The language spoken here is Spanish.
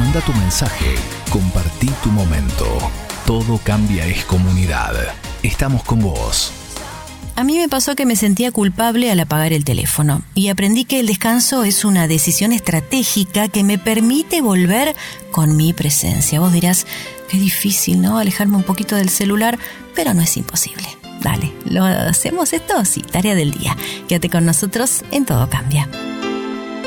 Manda tu mensaje, compartí tu momento. Todo Cambia es comunidad. Estamos con vos. A mí me pasó que me sentía culpable al apagar el teléfono y aprendí que el descanso es una decisión estratégica que me permite volver con mi presencia. Vos dirás, qué difícil, ¿no? Alejarme un poquito del celular, pero no es imposible. Dale, ¿lo hacemos esto? Sí, tarea del día. Quédate con nosotros en Todo Cambia.